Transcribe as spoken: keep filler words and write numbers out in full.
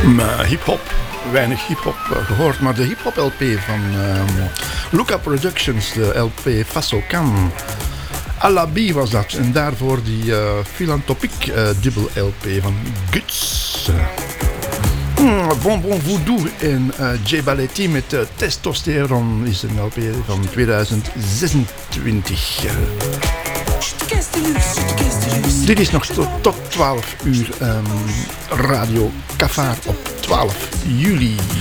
Hip-hop, weinig hip-hop gehoord, maar de hip-hop L P van um, Luca Productions, de L P Faso Can. Alabi was dat, en daarvoor die uh, Philanthropique uh, dubbel L P van Guts. Mm, Bonbon Voodoo en uh, J Balletti met uh, Testosteron is een L P van tweeduizend zesentwintig. Dit is nog tot, tot twaalf uur um, Radio Cafar op twaalf juli.